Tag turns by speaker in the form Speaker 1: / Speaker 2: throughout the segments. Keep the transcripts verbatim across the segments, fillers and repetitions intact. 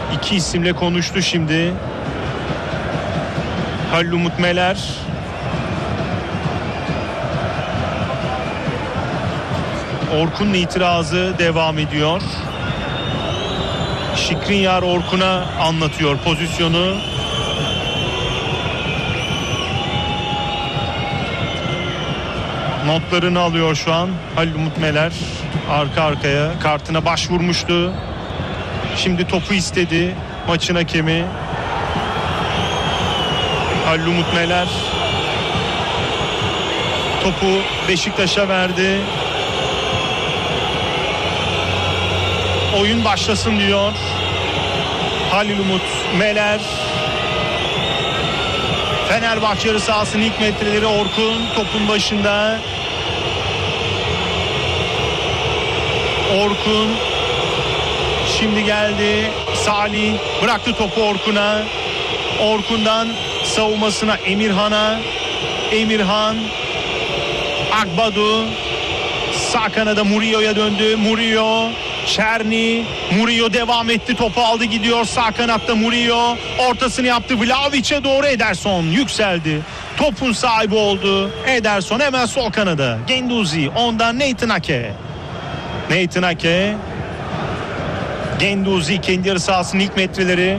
Speaker 1: İki isimle konuştu şimdi. Halil Umut Meler. Orkun'un itirazı devam ediyor. Şikrinyar Orkun'a anlatıyor pozisyonu. Notlarını alıyor şu an Halil Umut Meler. Arka arkaya kartına başvurmuştu. Şimdi topu istedi maçın hakemi. Halil Umut Meler topu Beşiktaş'a verdi. Oyun başlasın diyor Halil Umut Meler. Fenerbahçe yarı sahasının ilk metreleri Orkun topun başında. Orkun şimdi geldi. Salih bıraktı topu Orkun'a. Orkun'dan savunmasına Emirhan'a. Emirhan, Agbadu, sağ kanada Murillo'ya döndü. Murillo, Çerni, Murillo devam etti, topu aldı gidiyor sağ kanatta Murillo, ortasını yaptı Vlahovic'e doğru. Ederson yükseldi, topun sahibi oldu. Ederson hemen sol kanada, Guendouzi, ondan Nathan Ake. Nathan Ake, Guendouzi kendi yarı sahasının ilk metreleri.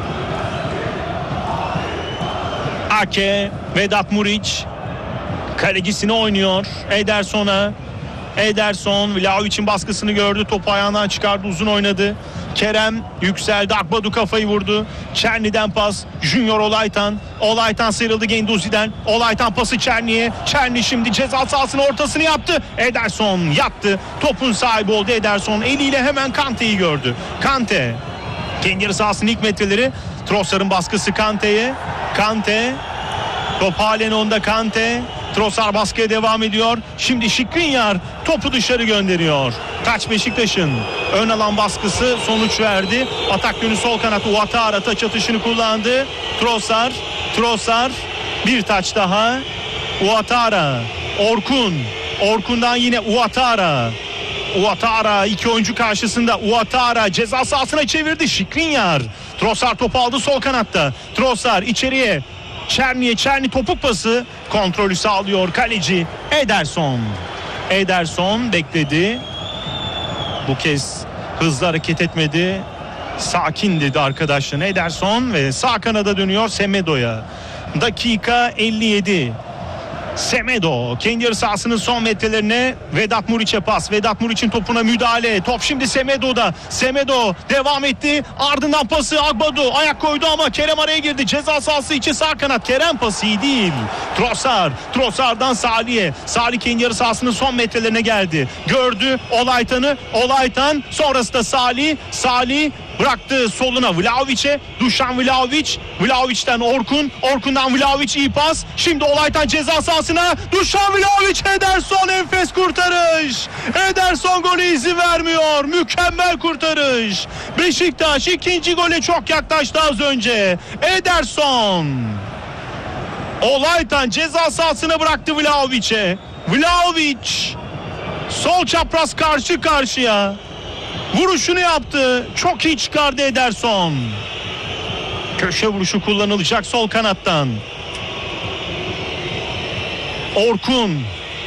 Speaker 1: Ake, Vedat Muriç kalecisini oynuyor. Ederson'a. Ederson Vlahovic'in baskısını gördü. Topu ayağından çıkardı. Uzun oynadı. Kerem yükseldi. Akbadu kafayı vurdu. Çerni'den pas. Junior Olaytan. Olaytan sıyrıldı Guendouzi'den. Olaytan pası Çerni'ye. Çerni şimdi ceza sahasının ortasını yaptı. Ederson yattı. Topun sahibi oldu Ederson. Eliyle hemen Kante'yi gördü. Kante. Kendi yarı sahasının ilk metreleri. Trossard'ın baskısı Kante'ye. Kante. Top halen onda Kante. Trossard baskıya devam ediyor. Şimdi Şikrinyar topu dışarı gönderiyor. Taç Beşiktaş'ın ön alan baskısı sonuç verdi. Atak yönü sol kanat Ouattara taç atışını kullandı. Trossard, Trossard bir taç daha. Ouattara, Orkun. Orkun'dan yine Ouattara. Ouattara iki oyuncu karşısında. Ouattara ceza sahasına çevirdi. Şikrinyar. Trossard topu aldı sol kanatta. Trossard içeriye. Çerni'ye, Çerni topuk pası, kontrolü sağlıyor kaleci Ederson. Ederson bekledi. Bu kez hızlı hareket etmedi. Sakin dedi arkadaşlarına Ederson ve sağ kanada dönüyor Semedo'ya. Dakika elli yedi. Semedo kendi yarı sahasının son metrelerine. Vedat Muriç'e pas. Vedat Muriç'in topuna müdahale. Top şimdi Semedo'da. Semedo devam etti. Ardından pası Agbadu. Ayak koydu ama Kerem araya girdi. Ceza sahası içi sağ kanat. Kerem pası iyi değil. Trossard. Trossard'dan Salih'e. Salih kendi yarı sahasının son metrelerine geldi. Gördü Olaytan'ı. Olaytan. Sonrası da Salih. Salih bıraktı soluna Vlahovic'e. Dušan Vlahović. Vlahovic'ten Orkun. Orkun'dan Vlahović iyi pas. Şimdi Olaytan ceza sahasına. Dušan Vlahović, Ederson enfes kurtarış. Ederson golü izin vermiyor. Mükemmel kurtarış. Beşiktaş ikinci gole çok yaklaştı az önce. Ederson. Olaytan ceza sahasına bıraktı Vlahovic'e. Vlahović sol çapraz karşı karşıya. Vuruşunu yaptı. Çok iyi çıkardı Ederson. Köşe vuruşu kullanılacak sol kanattan. Orkun.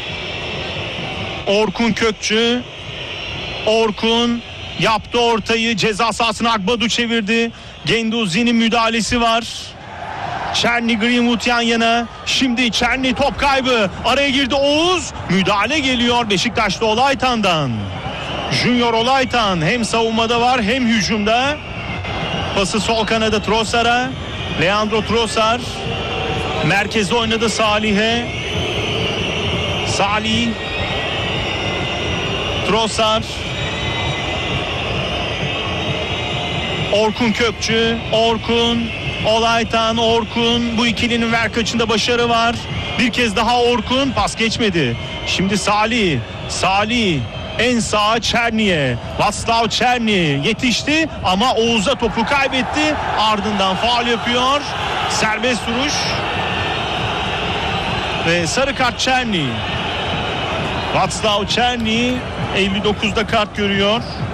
Speaker 1: Orkun Kökçü. Orkun yaptı ortayı. Ceza sahasına Agbadu çevirdi. Guendouzi'nin müdahalesi var. Çerni Greenwood yan yana. Şimdi Çerni top kaybı. Araya girdi Oğuz. Müdahale geliyor Beşiktaş'ta Olaytan'dan. Junior Olaytan hem savunmada var hem hücumda. Pası sol kanada Trossard'a. Leandro Trossard. Merkezde oynadı Salih'e. Salih. Trossard. Orkun Kökçü. Orkun. Olaytan. Orkun. Bu ikilinin ver kaçında başarı var. Bir kez daha Orkun. Pas geçmedi. Şimdi Salih. Salih. En sağa Çerni'ye. Václav Černi yetişti ama Oğuz'a topu kaybetti. Ardından faul yapıyor. Serbest vuruş. Ve sarı kart Černi. Václav Černi elli dokuzda kart görüyor.